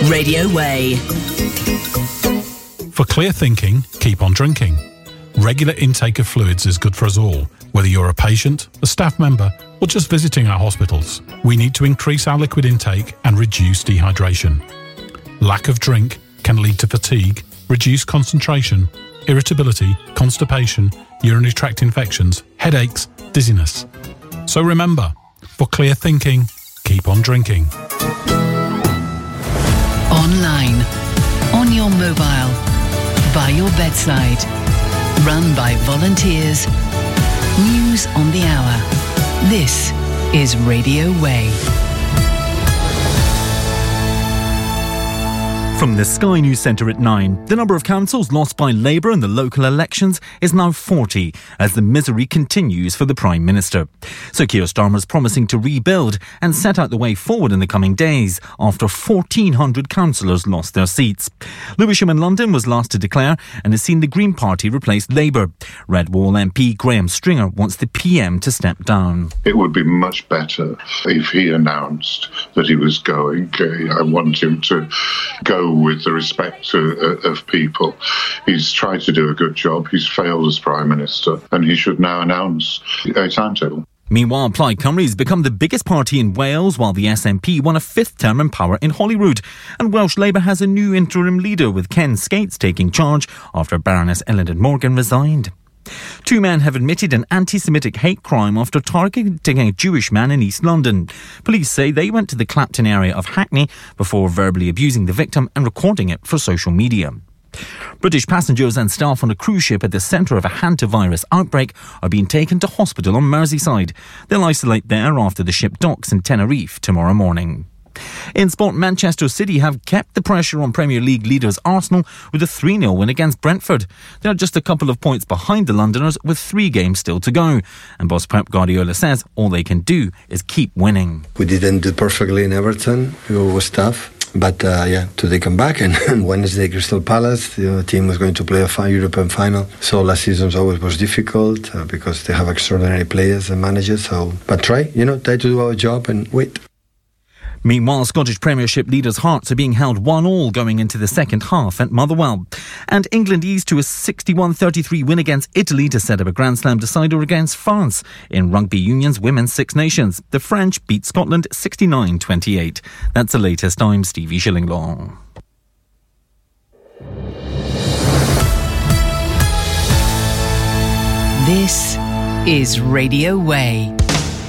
Radio Way. For clear thinking, keep on drinking. Regular intake of fluids is good for us all, whether you're a patient, a staff member, or just visiting our hospitals. We need to increase our liquid intake and reduce dehydration. Lack of drink can lead to fatigue, reduced concentration, irritability, constipation, urinary tract infections, headaches, dizziness. So remember, for clear thinking, keep on drinking. Online, on your mobile, by your bedside, run by volunteers. News on the hour. This is Radio Way. From the Sky News Centre at 9, the number of councils lost by Labour in the local elections is now 40 as the misery continues for the Prime Minister. So Keir Starmer's promising to rebuild and set out the way forward in the coming days after 1,400 councillors lost their seats. Lewisham in London was last to declare and has seen the Green Party replace Labour. Redwall MP Graham Stringer wants the PM to step down. It would be much better if he announced that he was going. I want him to go with the respect of people. He's tried to do a good job. He's failed as Prime Minister, and he should now announce a timetable. Meanwhile, Plaid Cymru has become the biggest party in Wales, while the SNP won a fifth term in power in Holyrood. And Welsh Labour has a new interim leader, with Ken Skates taking charge after Baroness Eluned Morgan resigned. Two men have admitted an anti-Semitic hate crime after targeting a Jewish man in East London. Police say they went to the Clapton area of Hackney before verbally abusing the victim and recording it for social media. British passengers and staff on a cruise ship at the centre of a hantavirus outbreak are being taken to hospital on Merseyside. They'll isolate there after the ship docks in Tenerife tomorrow morning. In sport, Manchester City have kept the pressure on Premier League leaders Arsenal with a 3-0 win against Brentford. They are just a couple of points behind the Londoners with 3 games still to go. And boss Pep Guardiola says all they can do is keep winning. We didn't do perfectly in Everton. It was tough. But today come back and Wednesday Crystal Palace, the team was going to play a European final. So last season always was difficult because they have extraordinary players and managers. But try to do our job and wait. Meanwhile, Scottish Premiership leaders' hearts are being held 1-1 going into the second half at Motherwell. And England eased to a 61-33 win against Italy to set up a Grand Slam decider against France in Rugby Union's Women's Six Nations. The French beat Scotland 69-28. That's the latest. I'm Stevie Shillinglaw. This is Radio Way.